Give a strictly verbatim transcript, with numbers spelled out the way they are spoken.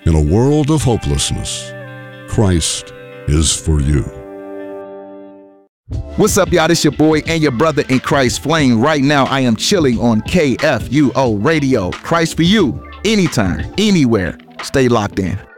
In a world of hopelessness, Christ is for you. What's up, y'all? This your boy and your brother in Christ, Flame. Right now, I am chilling on K F U O Radio. Christ for you, anytime, anywhere. Stay locked in.